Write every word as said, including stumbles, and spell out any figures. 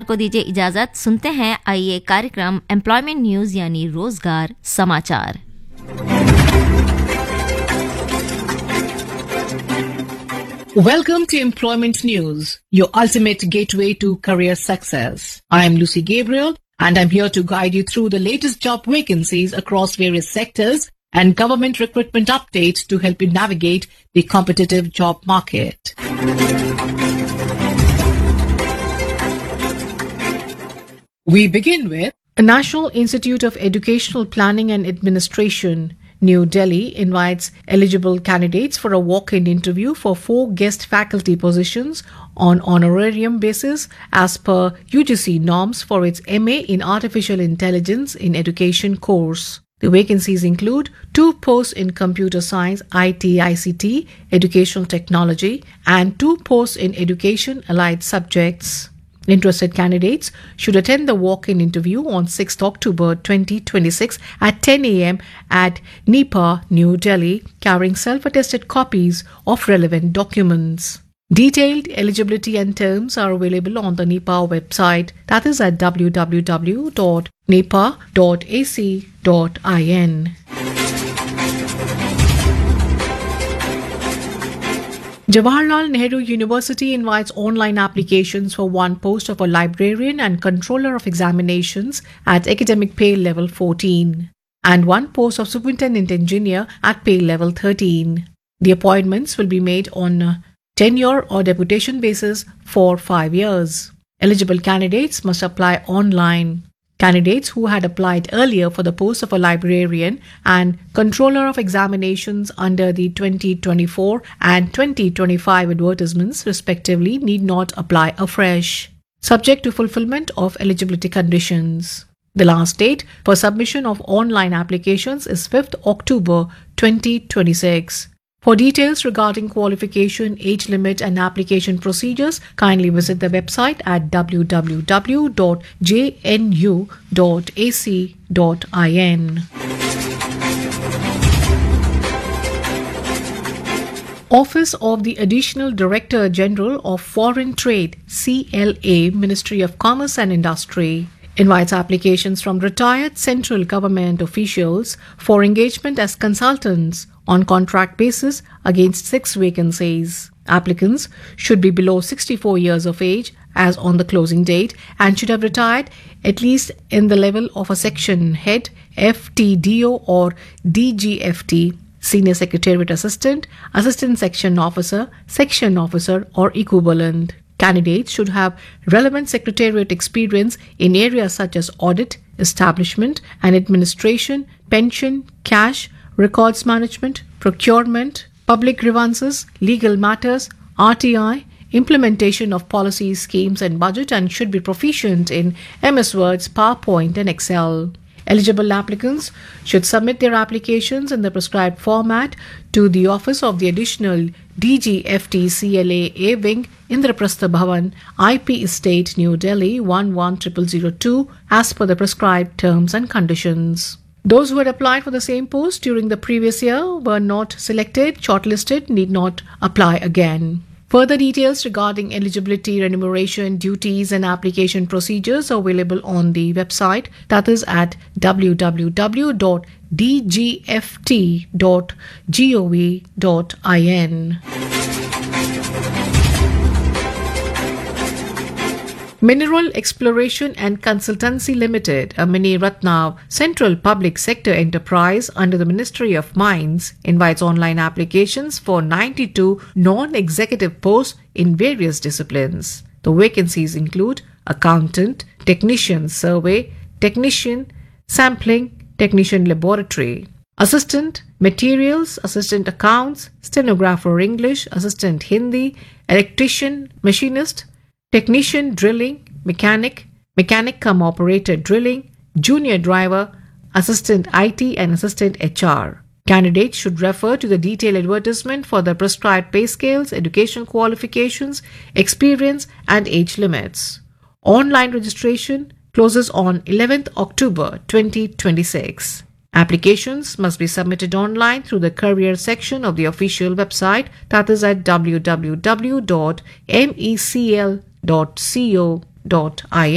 को दीजिए इजाजत। सुनते हैं आइए कार्यक्रम एम्प्लॉयमेंट न्यूज यानी रोजगार समाचार। Welcome to Employment News, your ultimate gateway to career success. I am Lucy Gabriel and I'm here to guide you through the latest job vacancies across various sectors and government recruitment updates to help you navigate the competitive job market. We begin with the National Institute of Educational Planning and Administration, New Delhi, invites eligible candidates for a walk-in interview for four guest faculty positions on honorarium basis as per U G C norms for its M A in Artificial Intelligence in Education course. The vacancies include two posts in Computer Science, I T I C T, Educational Technology, and two posts in Education Allied Subjects. Interested candidates should attend the walk-in interview on sixth October twenty twenty-six at ten a.m. at NIPA, New Delhi, carrying self-attested copies of relevant documents. Detailed eligibility and terms are available on the NIPA website, that is at w w w dot nipa dot a c dot in. Jawaharlal Nehru University invites online applications for one post of a librarian and controller of examinations at academic pay level fourteen and one post of superintendent engineer at pay level thirteen. The appointments will be made on tenure or deputation basis for five years. Eligible candidates must apply online. Candidates who had applied earlier for the post of a librarian and controller of examinations under the twenty twenty-four and twenty twenty-five advertisements respectively need not apply afresh, subject to fulfillment of eligibility conditions. The last date for submission of online applications is fifth October twenty twenty-six. For details regarding qualification, age limit and application procedures, kindly visit the website at w w w dot j n u dot a c dot in. Office of the Additional Director General of Foreign Trade, C L A, Ministry of Commerce and Industry, invites applications from retired central government officials for engagement as consultants on contract basis against six vacancies. Applicants should be below sixty-four years of age as on the closing date and should have retired at least in the level of a section head, F T D O or D G F T, senior secretariat assistant, assistant section officer, section officer or equivalent. Candidates should have relevant secretariat experience in areas such as audit, establishment and administration, pension, cash, records management, procurement, public grievances, legal matters, R T I, implementation of policies, schemes and budget, and should be proficient in M S Words, PowerPoint and Excel. Eligible applicants should submit their applications in the prescribed format to the Office of the Additional D G F T C L A A Wing, Indraprastha Bhavan, I P Estate, New Delhi one one zero zero zero two as per the prescribed terms and conditions. Those who had applied for the same post during the previous year were not selected, shortlisted, need not apply again. Further details regarding eligibility, remuneration, duties and application procedures are available on the website, that is at w w w dot d g f t dot gov dot in. Mineral Exploration and Consultancy Limited, a Mini Ratna Central Public Sector Enterprise under the Ministry of Mines, invites online applications for ninety-two non-executive posts in various disciplines. The vacancies include accountant, technician survey, technician sampling, technician laboratory, assistant materials, assistant accounts, stenographer English, assistant Hindi, electrician, machinist, technician drilling, mechanic, mechanic cum operator drilling, junior driver, assistant I T and assistant H R. Candidates should refer to the detailed advertisement for the prescribed pay scales, educational qualifications, experience and age limits. Online registration closes on eleventh October twenty twenty-six. Applications must be submitted online through the career section of the official website, that is at w w w dot mecl dot co dot in.